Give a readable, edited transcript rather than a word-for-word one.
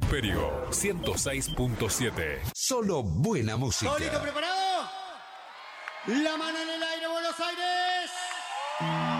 Imperio 106.7. Solo buena música. ¿Todo listo, preparado? La mano en el aire, Buenos Aires.